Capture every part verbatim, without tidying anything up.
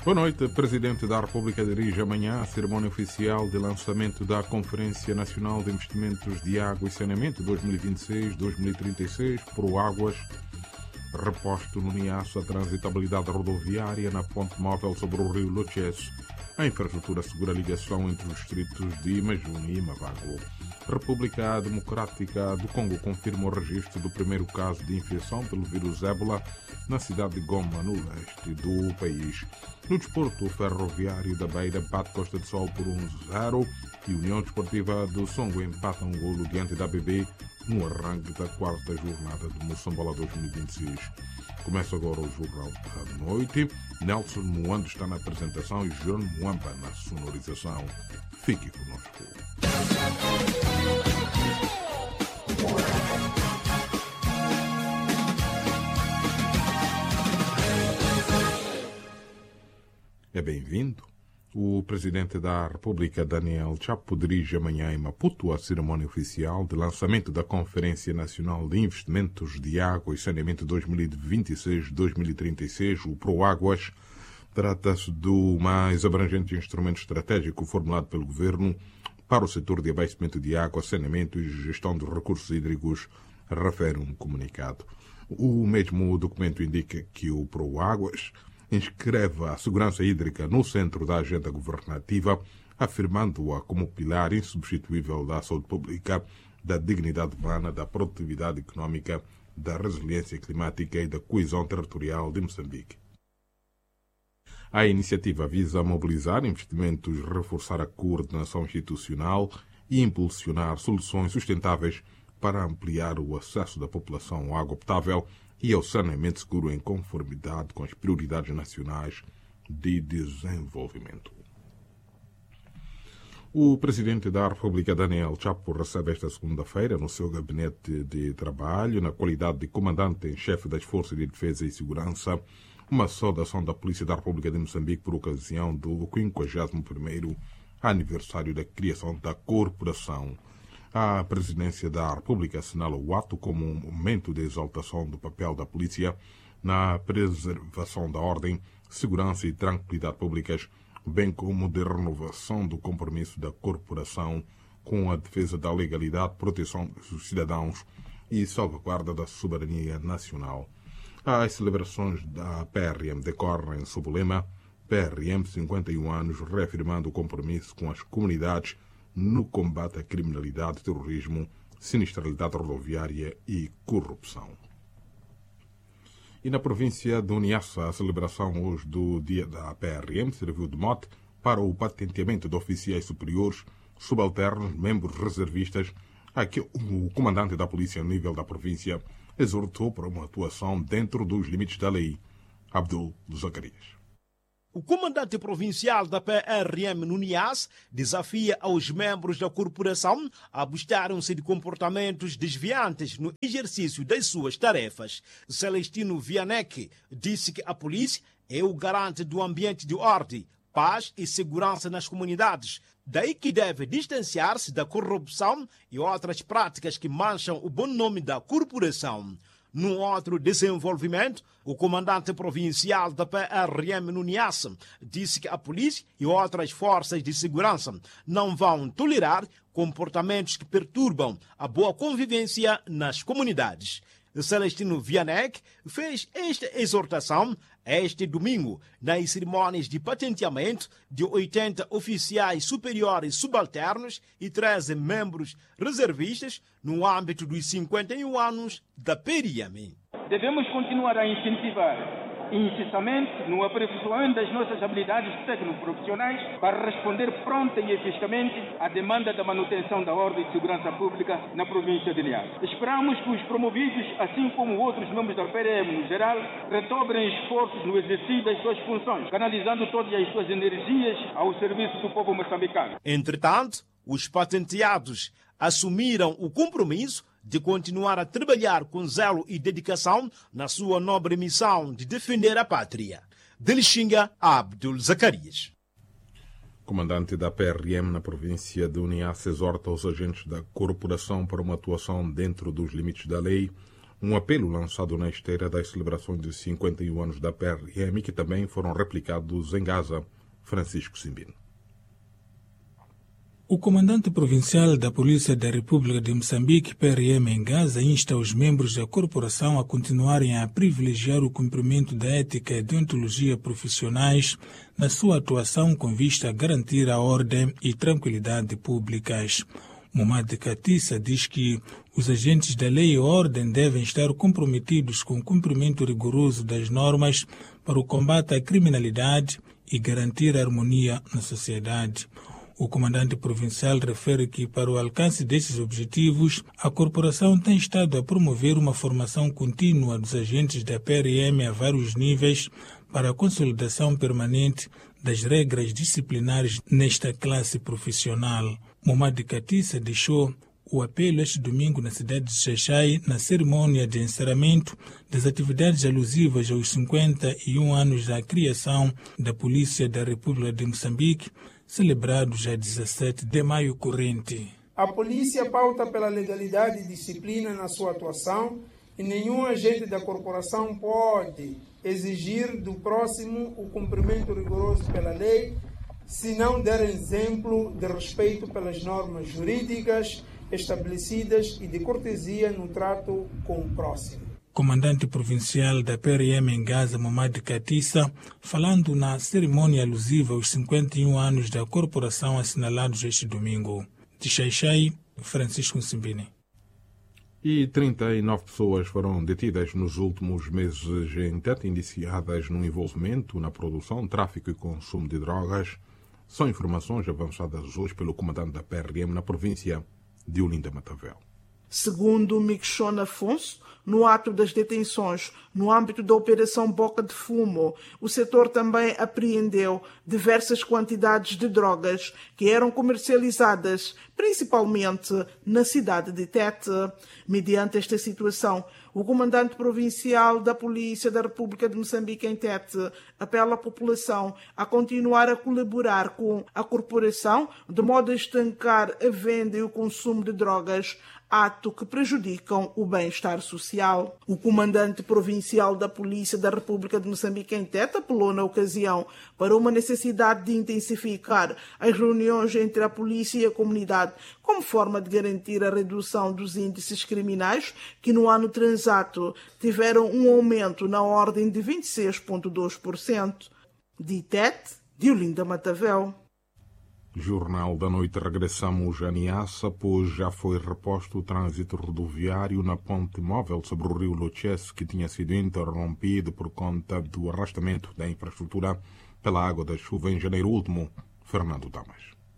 Boa noite. O Presidente da República dirige amanhã a cerimónia oficial de lançamento da Conferência Nacional de Investimentos de Água e Saneamento dois mil e vinte e seis a dois mil e trinta e seis, Proáguas, reposto no Niassa a transitabilidade rodoviária na ponte móvel sobre o rio Luches. A infraestrutura assegura a ligação entre os distritos de Imajuni e Mavago. República Democrática do Congo confirma o registro do primeiro caso de infecção pelo vírus ébola na cidade de Goma, no leste do país. No desporto, o Ferroviário da Beira bate Costa de Sol por um zero e União Desportiva do Songo empata um golo diante da A B B no arranque da quarta jornada do Moçambola dois mil e vinte e seis. Começa agora o Jornal da Noite. Nelson Moando está na apresentação e João Moamba na sonorização. Fique conosco. É bem-vindo. O Presidente da República, Daniel Chapo, dirige amanhã em Maputo a cerimónia oficial de lançamento da Conferência Nacional de Investimentos de Água e Saneamento dois mil e vinte e seis a dois mil e trinta e seis, o Proáguas. Trata-se do mais abrangente instrumento estratégico formulado pelo Governo para o setor de abastecimento de água, saneamento e gestão dos recursos hídricos, refere um comunicado. O mesmo documento indica que o Proáguas inscreve a segurança hídrica no centro da agenda governativa, afirmando-a como pilar insubstituível da saúde pública, da dignidade humana, da produtividade económica, da resiliência climática e da coesão territorial de Moçambique. A iniciativa visa mobilizar investimentos, reforçar a coordenação institucional e impulsionar soluções sustentáveis para ampliar o acesso da população à água potável e ao saneamento seguro em conformidade com as prioridades nacionais de desenvolvimento. O Presidente da República, Daniel Chapo, recebe esta segunda-feira no seu gabinete de trabalho, na qualidade de comandante em chefe das Forças de Defesa e Segurança, uma saudação da Polícia da República de Moçambique por ocasião do quinquagésimo primeiro aniversário da criação da corporação. A Presidência da República assinala o ato como um momento de exaltação do papel da polícia na preservação da ordem, segurança e tranquilidade públicas, bem como de renovação do compromisso da corporação com a defesa da legalidade, proteção dos cidadãos e salvaguarda da soberania nacional. As celebrações da P R M decorrem sob o lema P R M cinquenta e um anos, reafirmando o compromisso com as comunidades no combate à criminalidade, terrorismo, sinistralidade rodoviária e corrupção. E na província de Niassa, a celebração hoje do dia da P R M serviu de mote para o patenteamento de oficiais superiores, subalternos, membros reservistas, a que o comandante da polícia no nível da província exortou para uma atuação dentro dos limites da lei. Abdul Zacarias. O comandante provincial da P R M no Niassa desafia aos membros da corporação a absterem-se de comportamentos desviantes no exercício das suas tarefas. Celestino Vianec disse que a polícia é o garante do ambiente de ordem, paz e segurança nas comunidades. Daí que deve distanciar-se da corrupção e outras práticas que mancham o bom nome da corporação. Num outro desenvolvimento, o comandante provincial da P R M no Niassa disse que a polícia e outras forças de segurança não vão tolerar comportamentos que perturbam a boa convivência nas comunidades. Celestino Vianec fez esta exortação este domingo nas cerimônias de patenteamento de oitenta oficiais superiores subalternos e treze membros reservistas no âmbito dos cinquenta e um anos da P R M. Devemos continuar a incentivar incessantemente no aperfeiçoamento das nossas habilidades técnico-profissionais para responder pronta e eficazmente à demanda da manutenção da ordem e segurança pública na província de Niassa. Esperamos que os promovidos, assim como outros membros da P R M no geral, redobrem esforços no exercício das suas funções, canalizando todas as suas energias ao serviço do povo moçambicano. Entretanto, os patenteados assumiram o compromisso de continuar a trabalhar com zelo e dedicação na sua nobre missão de defender a pátria. De Lixinga, Abdul Zacarias. Comandante da P R M na província de Niassa exorta os agentes da corporação para uma atuação dentro dos limites da lei, Um apelo lançado na esteira das celebrações de cinquenta e um anos da P R M, que também foram replicados em Gaza. Francisco Simbino. O comandante provincial da Polícia da República de Moçambique, P R M, em Gaza, insta os membros da corporação a continuarem a privilegiar o cumprimento da ética e deontologia profissionais na sua atuação com vista a garantir a ordem e tranquilidade públicas. Momad Katissa diz que os agentes da lei e ordem devem estar comprometidos com o cumprimento rigoroso das normas para o combate à criminalidade e garantir a harmonia na sociedade. O comandante provincial refere que, para o alcance destes objetivos, a corporação tem estado a promover uma formação contínua dos agentes da P R M a vários níveis para a consolidação permanente das regras disciplinares nesta classe profissional. Momad Katissa deixou o apelo este domingo na cidade de Xaixai, na cerimônia de encerramento das atividades alusivas aos cinquenta e um anos da criação da Polícia da República de Moçambique, celebrados a dezessete de maio corrente. A polícia pauta pela legalidade e disciplina na sua atuação e nenhum agente da corporação pode exigir do próximo o cumprimento rigoroso pela lei, se não der exemplo de respeito pelas normas jurídicas estabelecidas e de cortesia no trato com o próximo. Comandante provincial da P R M em Gaza, Momad Katissa, falando na cerimônia alusiva aos cinquenta e um anos da corporação assinalados este domingo. De Xaixai, Francisco Simbini. E trinta e nove pessoas foram detidas nos últimos meses em Tete, indiciadas no envolvimento na produção, tráfico e consumo de drogas. São informações avançadas hoje pelo comandante da P R M na província de Olinda Matavel. Segundo Miquelson Afonso, no ato das detenções, no âmbito da Operação Boca de Fumo, o setor também apreendeu diversas quantidades de drogas que eram comercializadas principalmente na cidade de Tete. Mediante esta situação, o comandante provincial da Polícia da República de Moçambique em Tete apela à população a continuar a colaborar com a corporação de modo a estancar a venda e o consumo de drogas, ato que prejudicam o bem-estar social. O comandante provincial da Polícia da República de Moçambique em Tete apelou na ocasião para uma necessidade de intensificar as reuniões entre a polícia e a comunidade como forma de garantir a redução dos índices criminais que no ano transato tiveram um aumento na ordem de vinte e seis vírgula dois por cento. De Tete, de Olinda Matavel. Jornal da Noite, regressamos a Niassa, pois já foi reposto o trânsito rodoviário na ponte móvel sobre o rio Loches, que tinha sido interrompido por conta do arrastamento da infraestrutura pela água da chuva em janeiro último. Fernando Damas.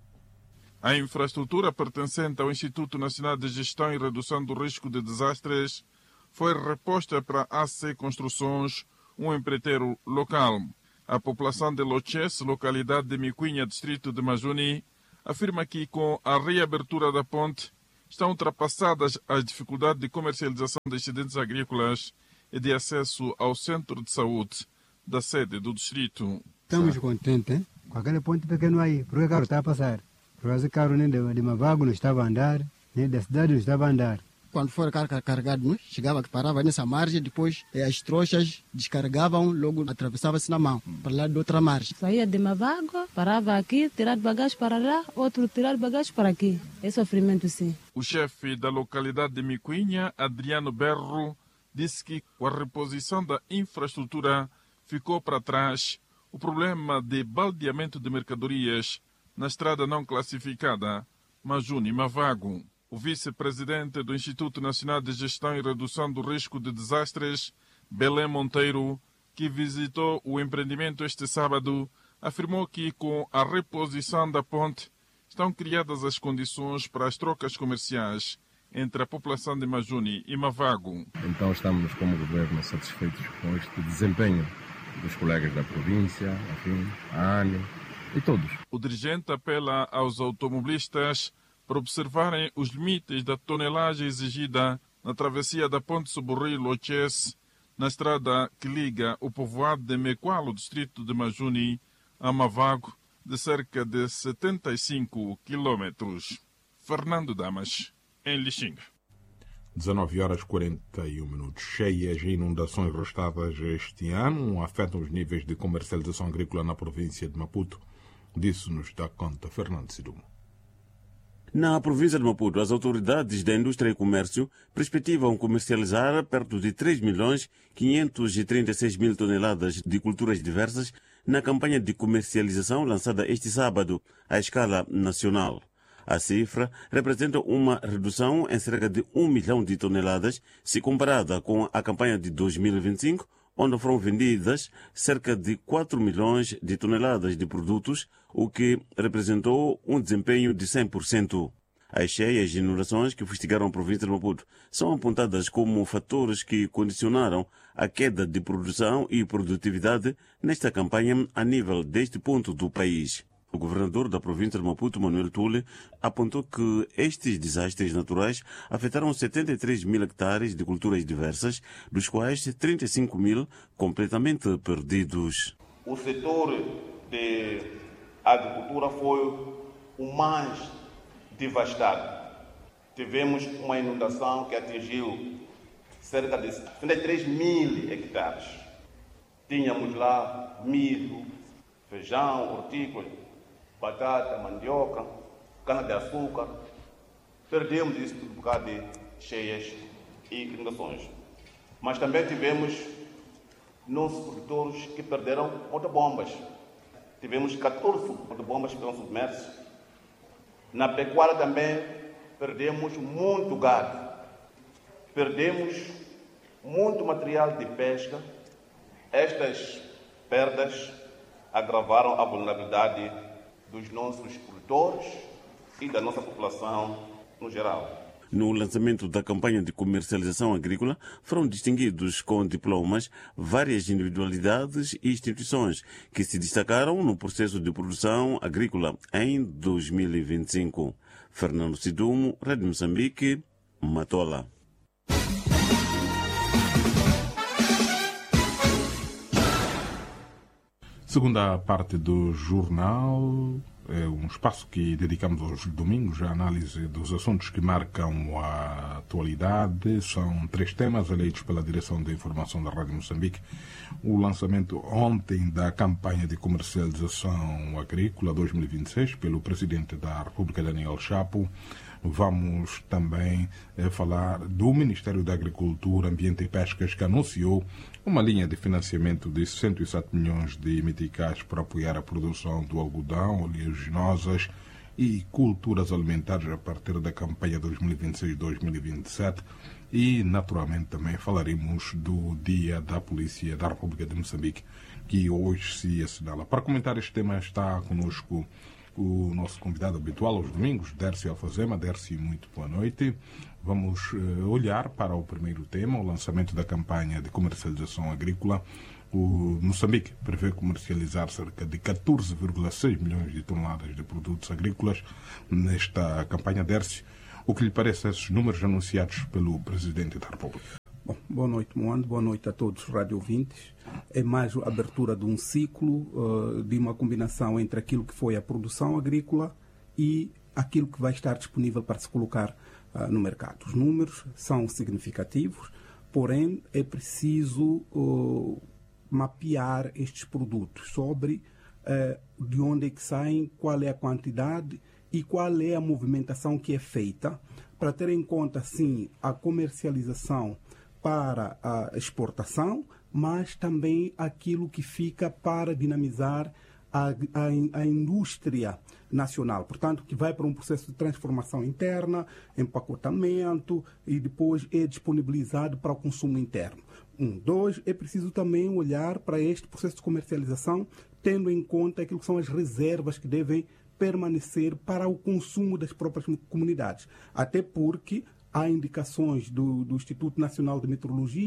A infraestrutura pertencente ao Instituto Nacional de Gestão e Redução do Risco de Desastres foi reposta para A C Construções, um empreiteiro local. A população de Loches, localidade de Miquinha, distrito de Majuni, afirma que com a reabertura da ponte estão ultrapassadas as dificuldades de comercialização de excedentes agrícolas e de acesso ao centro de saúde da sede do distrito. Estamos contentes hein? Com aquele ponte pequeno aí, porque o carro está a passar. Por causa do carro nem de, de Mavago não estava a andar, nem da cidade não estava a andar. Quando for carregado, chegava que parava nessa margem, depois as trouxas descarregavam, logo atravessava-se na mão, para lá de outra margem. Saía de Mavago, parava aqui, tirar bagagem para lá, outro tirar bagagem para aqui. É sofrimento, sim. O chefe da localidade de Miquinha, Adriano Berro, disse que com a reposição da infraestrutura ficou para trás o problema de baldeamento de mercadorias na estrada não classificada Majuni-Mavago. O vice-presidente do Instituto Nacional de Gestão e Redução do Risco de Desastres, Belém Monteiro, que visitou o empreendimento este sábado, afirmou que com a reposição da ponte estão criadas as condições para as trocas comerciais entre a população de Majuni e Mavago. Então estamos como governo satisfeitos com este desempenho dos colegas da província, enfim, a ANE e todos. O dirigente apela aos automobilistas para observarem os limites da tonelagem exigida na travessia da ponte sobre o rio Loches, na estrada que liga o povoado de Mequalo, distrito de Majuni, a Mavago, de cerca de setenta e cinco quilômetros. Fernando Damas, em Lixinga. dezanove horas e quarenta e um minutos. Cheias e inundações registradas este ano afetam os níveis de comercialização agrícola na província de Maputo. Disso-nos dá conta Fernando Sidumo. Na província de Maputo, as autoridades da indústria e comércio perspectivam comercializar perto de três milhões quinhentos e trinta e seis mil toneladas de culturas diversas na campanha de comercialização lançada este sábado à escala nacional. A cifra representa uma redução em cerca de um milhão de toneladas se comparada com a campanha de dois mil e vinte e cinco, onde foram vendidas cerca de quatro milhões de toneladas de produtos, o que representou um desempenho de cem por cento. As cheias e inundações que fustigaram a província de Maputo são apontadas como fatores que condicionaram a queda de produção e produtividade nesta campanha a nível deste ponto do país. O governador da província de Maputo, Manuel Tule, apontou que estes desastres naturais afetaram setenta e três mil hectares de culturas diversas, dos quais trinta e cinco mil completamente perdidos. O setor de agricultura foi o mais devastado. Tivemos uma inundação que atingiu cerca de setenta e três mil hectares. Tínhamos lá milho, feijão, hortícola, batata, mandioca, cana-de-açúcar. Perdemos isso por causa de cheias e inundações. Mas também tivemos nossos produtores que perderam motobombas. Tivemos catorze motobombas que foram submersas. Na pecuária também perdemos muito gado. Perdemos muito material de pesca. Estas perdas agravaram a vulnerabilidade dos nossos produtores e da nossa população no geral. No lançamento da campanha de comercialização agrícola, foram distinguidos com diplomas várias individualidades e instituições que se destacaram no processo de produção agrícola em dois mil e vinte e cinco. Fernando Sidumo, Rádio Moçambique, Matola. Segunda parte do jornal, é um espaço que dedicamos aos domingos à análise dos assuntos que marcam a atualidade. São três temas eleitos pela Direção de Informação da Rádio Moçambique. O lançamento ontem da campanha de comercialização agrícola dois mil e vinte e seis pelo Presidente da República, Daniel Chapo. Vamos também eh, falar do Ministério da Agricultura, Ambiente e Pescas, que anunciou uma linha de financiamento de cento e sete milhões de meticais para apoiar a produção do algodão, oleaginosas e culturas alimentares a partir da campanha dois mil e vinte e seis dois mil e vinte e sete. E, naturalmente, também falaremos do Dia da Polícia da República de Moçambique, que hoje se assinala. Para comentar este tema está conosco o nosso convidado habitual aos domingos, Dércio Alfazema. Dércio, muito boa noite. Vamos uh, olhar para o primeiro tema, o lançamento da campanha de comercialização agrícola. O Moçambique prevê comercializar cerca de catorze vírgula seis milhões de toneladas de produtos agrícolas nesta campanha. Dércio, o que lhe parece esses números anunciados pelo Presidente da República? Bom, boa noite, Moando. Boa noite a todos os radio-ouvintes. É mais a abertura de um ciclo, uh, de uma combinação entre aquilo que foi a produção agrícola e aquilo que vai estar disponível para se colocar uh, no mercado. Os números são significativos, porém é preciso uh, mapear estes produtos sobre uh, de onde é que saem, qual é a quantidade e qual é a movimentação que é feita, para ter em conta, sim, a comercialização para a exportação, mas também aquilo que fica para dinamizar a, a, a indústria nacional. Portanto, que vai para um processo de transformação interna, empacotamento e depois é disponibilizado para o consumo interno. Um. Dois, é preciso também olhar para este processo de comercialização, tendo em conta aquilo que são as reservas que devem permanecer para o consumo das próprias comunidades. Até porque há indicações do, do Instituto Nacional de Meteorologia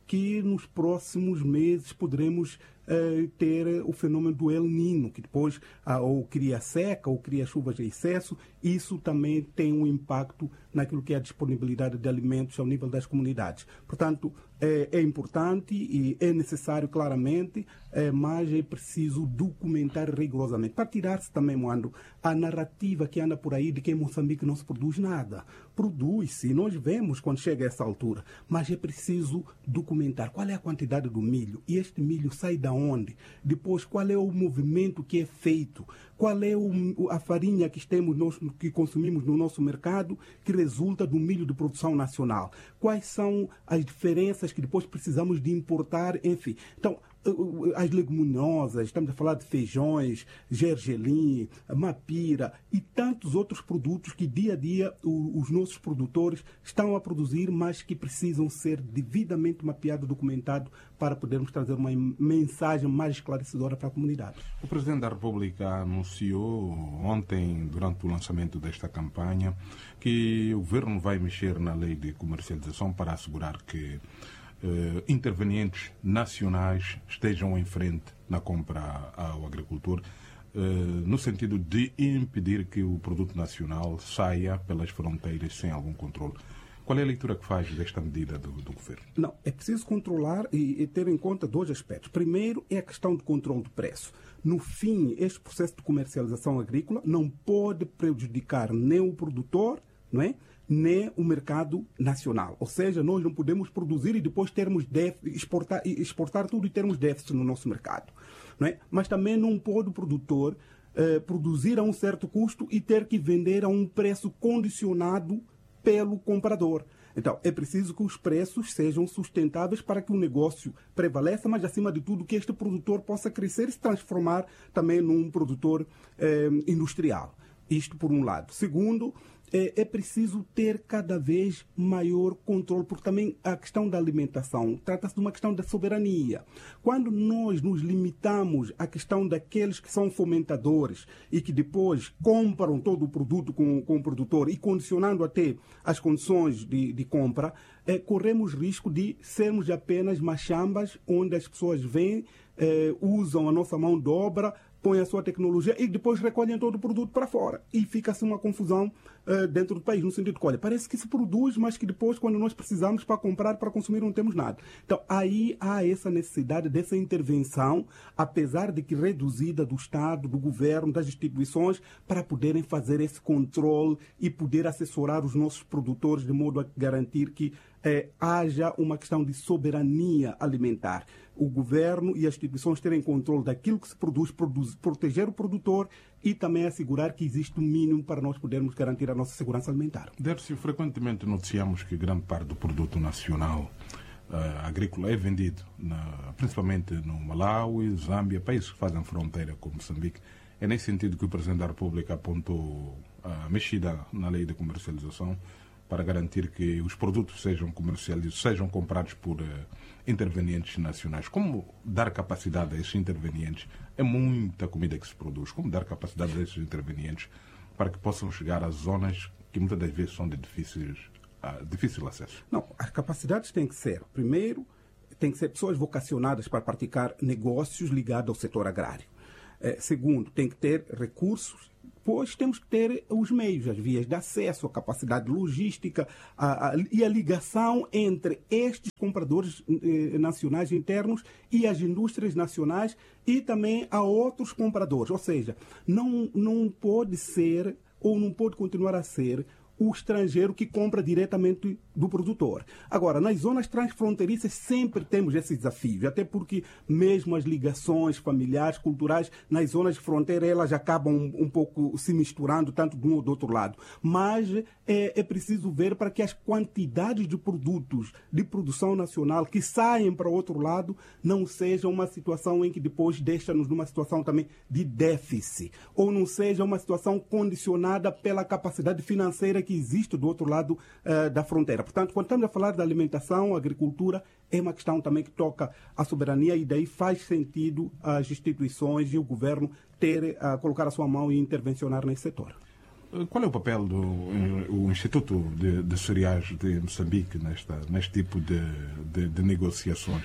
que nos próximos meses poderemos uh, ter o fenômeno do El Niño, que depois uh, ou cria seca ou cria chuvas em excesso. Isso também tem um impacto naquilo que é a disponibilidade de alimentos ao nível das comunidades. Portanto, é, é importante e é necessário claramente, é, mas é preciso documentar rigorosamente. Para tirar-se também, Moando, a narrativa que anda por aí de que em Moçambique não se produz nada. Produz-se, nós vemos quando chega a essa altura, mas é preciso documentar qual é a quantidade do milho e este milho sai da onde? Depois, qual é o movimento que é feito? Qual é o, a farinha que, temos, nós, que consumimos no nosso mercado que resulta do milho de produção nacional? Quais são as diferenças que depois precisamos de importar? Enfim, então, as leguminosas, estamos a falar de feijões, gergelim, mapira e tantos outros produtos que dia a dia os nossos produtores estão a produzir, mas que precisam ser devidamente mapeados, documentados, para podermos trazer uma mensagem mais esclarecedora para a comunidade. O Presidente da República anunciou ontem, durante o lançamento desta campanha, que o Governo vai mexer na lei de comercialização para assegurar que Uh, intervenientes nacionais estejam em frente na compra ao agricultor, uh, no sentido de impedir que o produto nacional saia pelas fronteiras sem algum controle. Qual é a leitura que faz desta medida do, do governo? Não, é preciso controlar e, e ter em conta dois aspectos. Primeiro é a questão do controle do preço. No fim, este processo de comercialização agrícola não pode prejudicar nem o produtor, não é? Nem o mercado nacional. Ou seja, nós não podemos produzir e depois termos déficit, exportar, exportar tudo e termos déficit no nosso mercado. Não é? Mas também não pode o produtor eh, produzir a um certo custo e ter que vender a um preço condicionado pelo comprador. Então, é preciso que os preços sejam sustentáveis para que o negócio prevaleça, mas, acima de tudo, que este produtor possa crescer e se transformar também num produtor eh, industrial. Isto por um lado. Segundo, é, é preciso ter cada vez maior controle, porque também a questão da alimentação trata-se de uma questão da soberania. Quando nós nos limitamos à questão daqueles que são fomentadores e que depois compram todo o produto com, com o produtor e condicionando até as condições de, de compra, é, corremos risco de sermos apenas machambas onde as pessoas vêm, é, usam a nossa mão de obra, põem a sua tecnologia e depois recolhem todo o produto para fora. E fica-se uma confusão uh, dentro do país, no sentido de que, olha, parece que se produz, mas que depois, quando nós precisamos para comprar, para consumir, não temos nada. Então, aí há essa necessidade dessa intervenção, apesar de que reduzida do Estado, do governo, das instituições, para poderem fazer esse controle e poder assessorar os nossos produtores de modo a garantir que eh, haja uma questão de soberania alimentar. O governo e as instituições terem controle daquilo que se produz, produz, proteger o produtor e também assegurar que existe um mínimo para nós podermos garantir a nossa segurança alimentar. Dércio, frequentemente noticiamos que grande parte do produto nacional uh, agrícola é vendido, na, principalmente no Malawi, Zâmbia, países que fazem fronteira com Moçambique. É nesse sentido que o Presidente da República apontou a mexida na lei de comercialização para garantir que os produtos sejam comercializados, sejam comprados por uh, intervenientes nacionais. Como dar capacidade a esses intervenientes? É muita comida que se produz. Como dar capacidade a esses intervenientes para que possam chegar a zonas que muitas das vezes são de difíceis, uh, difícil acesso? Não, as capacidades têm que ser, primeiro, tem que ser pessoas vocacionadas para praticar negócios ligados ao setor agrário. Eh, segundo, tem que ter recursos. Pois temos que ter os meios, as vias de acesso, a capacidade logística a, a, e a ligação entre estes compradores eh, nacionais internos e as indústrias nacionais e também a outros compradores. Ou seja, não, não pode ser ou não pode continuar a ser o estrangeiro que compra diretamente do produtor. Agora, nas zonas transfronteiriças sempre temos esses desafios, até porque mesmo as ligações familiares, culturais, nas zonas de fronteira, elas acabam um, um pouco se misturando, tanto de um ou do outro lado. Mas é, é preciso ver para que as quantidades de produtos de produção nacional que saem para o outro lado não seja uma situação em que depois deixa-nos numa situação também de déficit, ou não seja uma situação condicionada pela capacidade financeira que existe do outro lado uh, da fronteira. Portanto, quando estamos a falar da alimentação, agricultura, é uma questão também que toca a soberania e daí faz sentido as instituições e o governo ter, uh, colocar a sua mão e intervencionar nesse setor. qual é o papel do o Instituto de, de Cereais de Moçambique nesta, neste tipo de, de, de negociações?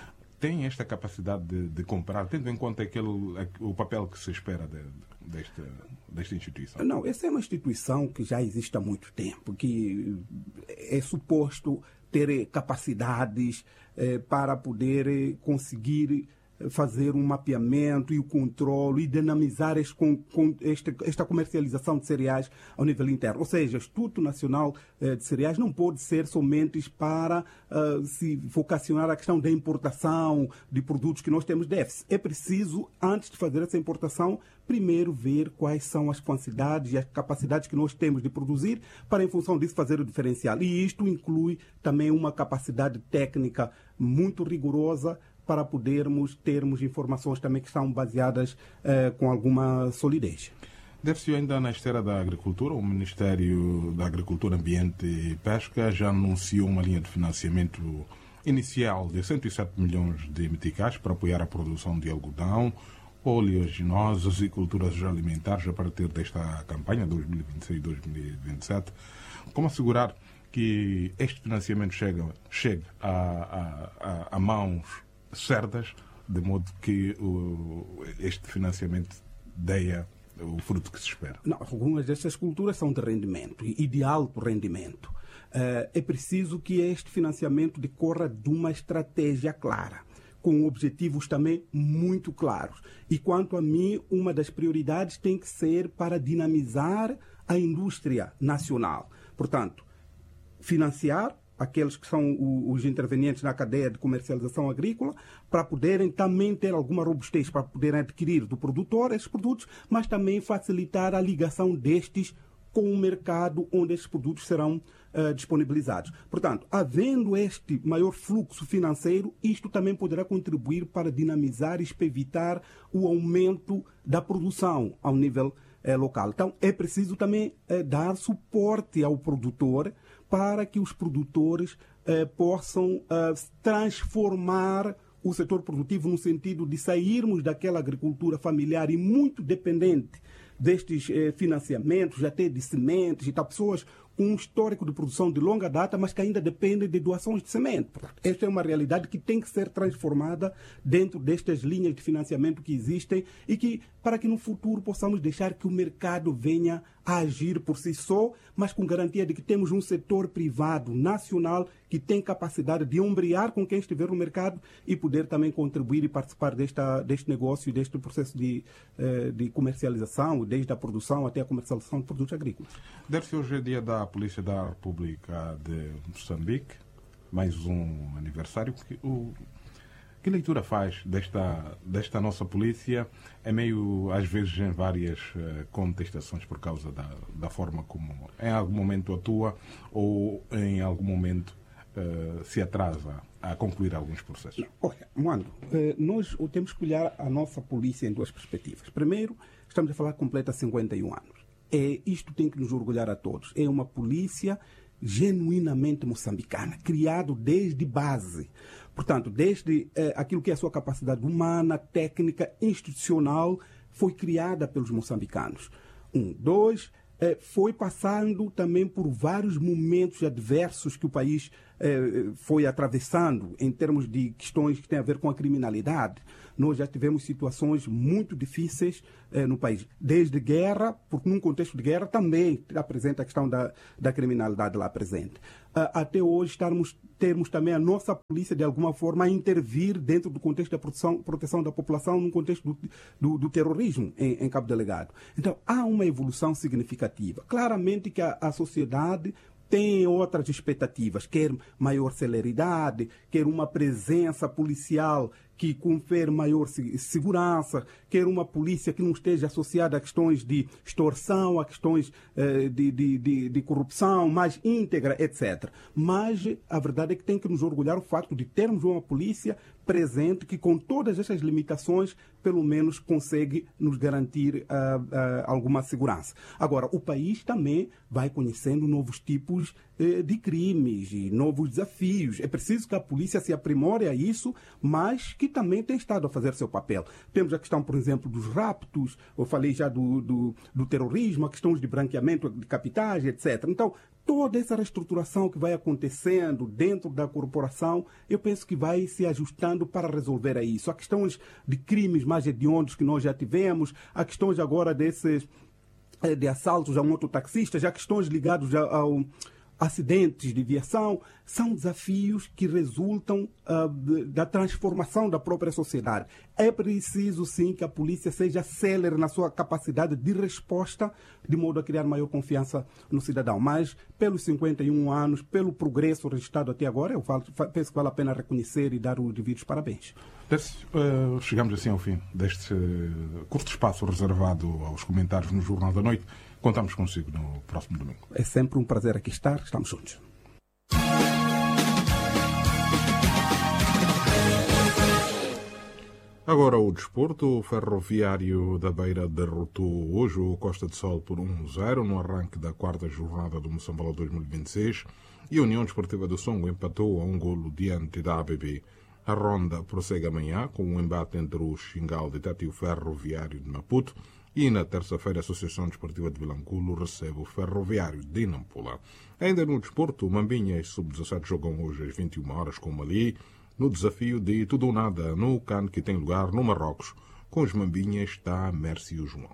Tem esta capacidade de, de comprar, tendo em conta aquele, o papel que se espera de, desta, desta instituição? Não, essa é uma instituição que já existe há muito tempo, que é suposto ter capacidades eh, para poder conseguir fazer um mapeamento e o controle e dinamizar este, com, com este, esta comercialização de cereais ao nível interno. Ou seja, o Instituto Nacional eh, de Cereais não pode ser somente para uh, se vocacionar à questão da importação de produtos que nós temos déficit. É preciso, antes de fazer essa importação, primeiro ver quais são as quantidades e as capacidades que nós temos de produzir para, em função disso, fazer o diferencial. E isto inclui também uma capacidade técnica muito rigorosa para podermos termos informações também que estão baseadas eh, com alguma solidez. Deve-se ainda na esteira da agricultura, o Ministério da Agricultura, Ambiente e Pesca já anunciou uma linha de financiamento inicial de cento e sete milhões de meticais para apoiar a produção de algodão, oleaginosas e culturas alimentares a partir desta campanha dois mil e vinte e seis dois mil e vinte e sete. Como assegurar que este financiamento chegue, chegue a, a, a, a mãos certas, de modo que o, este financiamento dê o fruto que se espera? Não, algumas destas culturas são de rendimento e de alto rendimento. Uh, é preciso que este financiamento decorra de uma estratégia clara, com objetivos também muito claros. E quanto a mim, uma das prioridades tem que ser para dinamizar a indústria nacional. Portanto, financiar aqueles que são os intervenientes na cadeia de comercialização agrícola, para poderem também ter alguma robustez, para poderem adquirir do produtor esses produtos, mas também facilitar a ligação destes com o mercado onde esses produtos serão uh, disponibilizados. Portanto, havendo este maior fluxo financeiro, isto também poderá contribuir para dinamizar e evitar o aumento da produção ao nível uh, local. Então, é preciso também uh, dar suporte ao produtor para que os produtores eh, possam eh, transformar o setor produtivo no sentido de sairmos daquela agricultura familiar e muito dependente destes eh, financiamentos, até de sementes e tal, pessoas com um histórico de produção de longa data, mas que ainda dependem de doações de semente. Portanto, esta é uma realidade que tem que ser transformada dentro destas linhas de financiamento que existem e que, para que no futuro possamos deixar que o mercado venha a agir por si só, mas com garantia de que temos um setor privado nacional que tem capacidade de ombrear com quem estiver no mercado e poder também contribuir e participar desta, deste negócio e deste processo de, de comercialização, desde a produção até a comercialização de produtos agrícolas. Deve-se hoje é dia da Polícia da República de Moçambique, mais um aniversário. Que, o, que leitura faz desta, desta nossa polícia? É meio, às vezes, em várias uh, contestações por causa da, da forma como em algum momento atua ou em algum momento uh, se atrasa a concluir alguns processos. Olha, Mando, eh, nós temos que olhar a nossa polícia em duas perspectivas. Primeiro, estamos a falar que completa cinquenta e um anos. É, isto tem que nos orgulhar a todos. É uma polícia genuinamente moçambicana, criado desde base. Portanto, desde eh, aquilo que é a sua capacidade humana, técnica, institucional, foi criada pelos moçambicanos. Um. Dois, eh, foi passando também por vários momentos adversos que o país eh, foi atravessando em termos de questões que têm a ver com a criminalidade. Nós já tivemos situações muito difíceis eh, no país, desde guerra, porque num contexto de guerra também apresenta a questão da, da criminalidade lá presente. Uh, até hoje estarmos, termos também a nossa polícia, de alguma forma, a intervir dentro do contexto da proteção, proteção da população, no contexto do, do, do terrorismo em, em Cabo Delgado. Então, há uma evolução significativa. Claramente que a, a sociedade tem outras expectativas, quer maior celeridade, quer uma presença policial que confere maior segurança, quer uma polícia que não esteja associada a questões de extorsão, a questões eh, de, de, de, de corrupção, mais íntegra, etcétera. Mas a verdade é que tem que nos orgulhar o facto de termos uma polícia presente que, com todas essas limitações, pelo menos consegue nos garantir uh, uh, alguma segurança. Agora, o país também vai conhecendo novos tipos uh, de crimes e novos desafios. É preciso que a polícia se aprimore a isso, mas que também tem estado a fazer seu papel. Temos a questão, por exemplo, dos raptos, eu falei já do, do, do terrorismo, a questões de branqueamento de capitais, etcétera. Então, toda essa reestruturação que vai acontecendo dentro da corporação, eu penso que vai se ajustando para resolver isso. Há questões de crimes mais hediondos que nós já tivemos, há questões agora desses de assaltos a mototaxistas, há questões ligadas ao acidentes de viação, são desafios que resultam uh, de, da transformação da própria sociedade. É preciso, sim, que a polícia seja célere na sua capacidade de resposta, de modo a criar maior confiança no cidadão. Mas, pelos cinquenta e um anos, pelo progresso registrado até agora, eu falo, penso que vale a pena reconhecer e dar os devidos parabéns. Desse, uh, chegamos assim ao fim deste uh, curto espaço reservado aos comentários no Jornal da Noite. Contamos consigo no próximo domingo. É sempre um prazer aqui estar. Estamos juntos. Agora o desporto. O Ferroviário da Beira derrotou hoje o Costa de Sol por um a zero no arranque da quarta jornada do Moçambola dois mil e vinte e seis e a União Desportiva do Songo empatou a um golo diante da A B B. A ronda prossegue amanhã com um embate entre o Xingal de Tati e o Ferroviário de Maputo. E na terça-feira a Associação Desportiva de Vilanculo recebe o Ferroviário de Nampula. Ainda no desporto, o Mambinha e sub dezassete jogam hoje às vinte e uma horas com o Mali no desafio de tudo ou nada no C A N que tem lugar no Marrocos. Com os Mambinhas está Mércio João.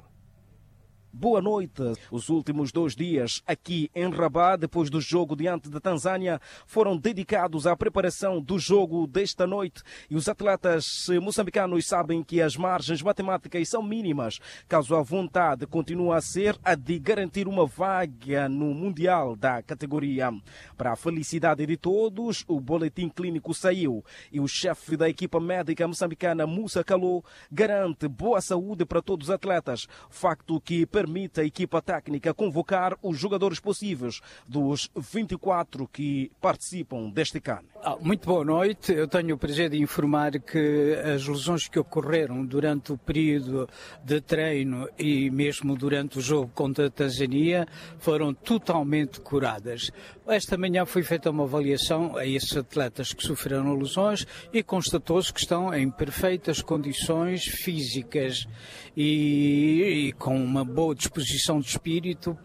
Boa noite. Os últimos dois dias aqui em Rabat, depois do jogo diante da Tanzânia, foram dedicados à preparação do jogo desta noite. E os atletas moçambicanos sabem que as margens matemáticas são mínimas, caso a vontade continue a ser a de garantir uma vaga no Mundial da categoria. Para a felicidade de todos, o boletim clínico saiu e o chefe da equipa médica moçambicana, Musa Kalou, garante boa saúde para todos os atletas, facto que permite a equipa técnica convocar os jogadores possíveis dos vinte e quatro que participam deste C A N. Ah, muito boa noite. Eu tenho o prazer de informar que as lesões que ocorreram durante o período de treino e mesmo durante o jogo contra a Tanzânia foram totalmente curadas. Esta manhã foi feita uma avaliação a esses atletas que sofreram lesões e constatou-se que estão em perfeitas condições físicas e, e com uma boa disposição de espírito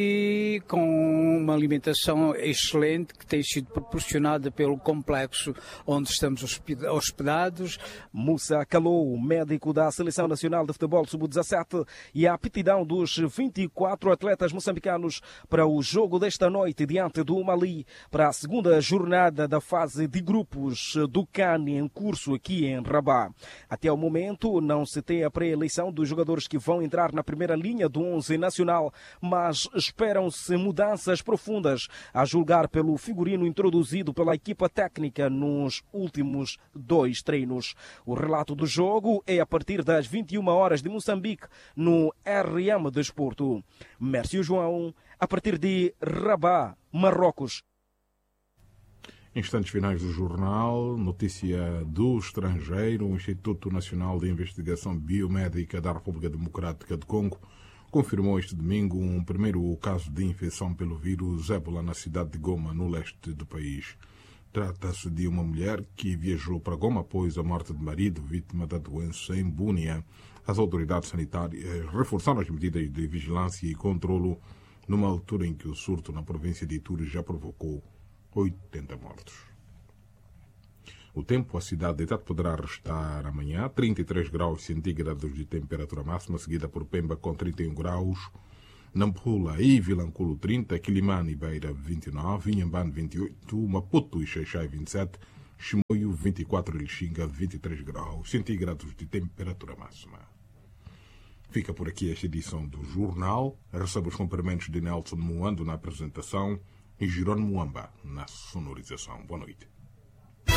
e com uma alimentação excelente que tem sido proporcionada pelo complexo onde estamos hospedados. Musa Kalou, médico da Seleção Nacional de Futebol sub dezassete, e a aptidão dos vinte e quatro atletas moçambicanos para o jogo desta noite diante do Mali, para a segunda jornada da fase de grupos do C A N em curso aqui em Rabat. Até o momento não se tem a pré-eleição dos jogadores que vão entrar na primeira linha do onze nacional, mas esperam-se mudanças profundas, a julgar pelo figurino introduzido pela equipa técnica nos últimos dois treinos. O relato do jogo é a partir das vinte e uma horas de Moçambique, no R M Desporto. Mércio João, a partir de Rabat, Marrocos. Instantes finais do jornal, notícia do estrangeiro. O Instituto Nacional de Investigação Biomédica da República Democrática do Congo confirmou este domingo um primeiro caso de infecção pelo vírus ébola na cidade de Goma, no leste do país. Trata-se de uma mulher que viajou para Goma após a morte de marido, vítima da doença em Bunia. As autoridades sanitárias reforçaram as medidas de vigilância e controlo numa altura em que o surto na província de Ituri já provocou oitenta mortos. O tempo, a cidade de Tete poderá restar amanhã trinta e três graus centígrados de temperatura máxima, seguida por Pemba com trinta e um graus, Nampula e Vilanculo trinta, Quilimane e Beira vinte e nove, Inhambane vinte e oito, Maputo e Xaixai vinte e sete, Chimoio vinte e quatro e Lixinga vinte e três graus centígrados de temperatura máxima. Fica por aqui esta edição do Jornal. Recebe os cumprimentos de Nelson Moando na apresentação e Jerônimo Muamba na sonorização. Boa noite.